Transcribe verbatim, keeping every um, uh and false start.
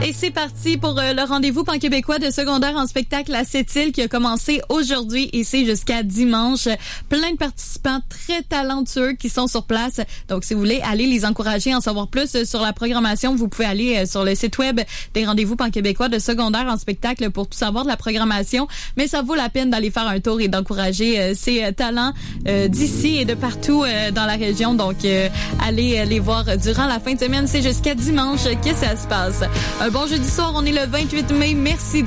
Et c'est parti pour euh, le rendez-vous pan-québécois de secondaire en spectacle à Sept-Îles qui a commencé aujourd'hui et c'est jusqu'à dimanche. Plein de participants très talentueux qui sont sur place. Donc, si vous voulez aller les encourager, en savoir plus sur la programmation, vous pouvez aller sur le site web des rendez-vous pan-québécois de secondaire en spectacle pour tout savoir de la programmation. Mais ça vaut la peine d'aller faire un tour et d'encourager euh, ces euh, talents euh, d'ici et de partout euh, dans la région. Donc, euh, allez euh, les voir durant la fin de semaine. C'est jusqu'à dimanche que ça se passe. Un bon jeudi soir, on est le vingt-huit mai. Merci de